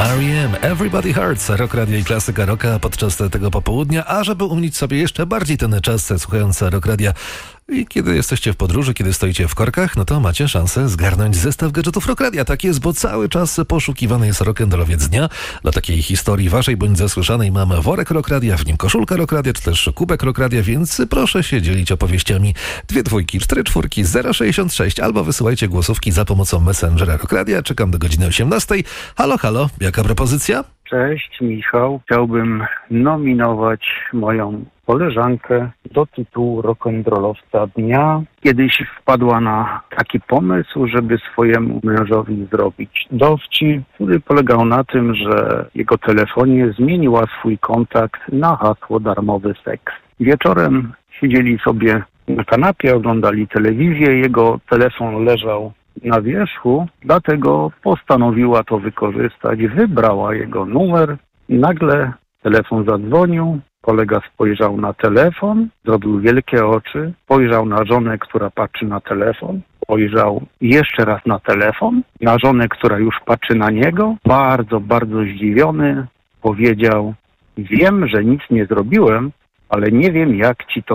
R.E.M. Everybody Hurts, Rock Radio i klasyka rocka podczas tego popołudnia, a żeby umilić sobie jeszcze bardziej ten czas słuchając Rock Radia i kiedy jesteście w podróży, kiedy stoicie w korkach, no to macie szansę zgarnąć zestaw gadżetów Rock Radia. Tak jest, bo cały czas poszukiwany jest rock'n'rollowiec dnia. Dla takiej historii waszej bądź zasłyszanej mamy worek Rock Radia, w nim koszulka Rock Radia, czy też kubek Rock Radia, więc proszę się dzielić opowieściami 2 2 4 4 066 albo wysyłajcie głosówki za pomocą Messengera Rock Radia. Czekam do godziny 18. Halo, halo, jaka propozycja? Cześć, Michał. Chciałbym nominować moją koleżankę do tytułu rock'n'rollowca dnia. Kiedyś wpadła na taki pomysł, żeby swojemu mężowi zrobić dowcip, który polegał na tym, że w jego telefonie zmieniła swój kontakt na hasło darmowy seks. Wieczorem siedzieli sobie na kanapie, oglądali telewizję, jego telefon leżał na wierzchu, dlatego postanowiła to wykorzystać. Wybrała jego numer, nagle telefon zadzwonił, kolega spojrzał na telefon, zrobił wielkie oczy, spojrzał na żonę, która patrzy na telefon, spojrzał jeszcze raz na telefon, na żonę, która już patrzy na niego, bardzo, bardzo zdziwiony, powiedział: wiem, że nic nie zrobiłem, ale nie wiem, jak ci to